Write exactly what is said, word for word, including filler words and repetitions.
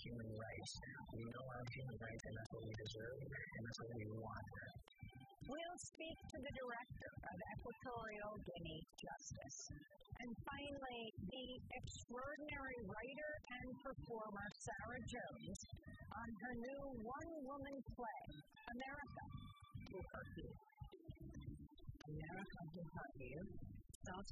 human rights. We know our human rights, and that's what we deserve, and that's what we want. We'll speak to the director of Equatorial Guinea Justice. And finally, the extraordinary writer and performer Sarah Jones on her new one-woman play, America Will Hurt You. America Will Hurt You.